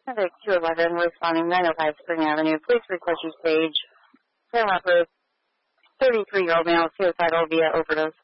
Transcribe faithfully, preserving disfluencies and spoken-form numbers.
Civic two eleven, responding nine oh five Spring Avenue. Please request your stage. San Leopard, thirty-three-year-old male, suicidal via overdose.